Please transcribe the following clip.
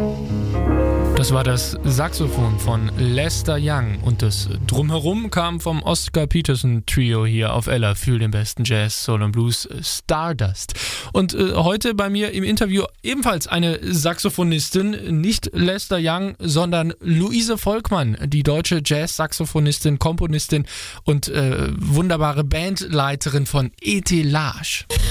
Das war das Saxophon von Lester Young und das Drumherum kam vom Oscar Peterson Trio hier auf Ella für den besten Jazz, Soul und Blues, Stardust. Und heute bei mir im Interview ebenfalls eine Saxophonistin, nicht Lester Young, sondern Luise Volkmann, die deutsche Jazz-Saxophonistin, Komponistin und wunderbare Bandleiterin von Etelage.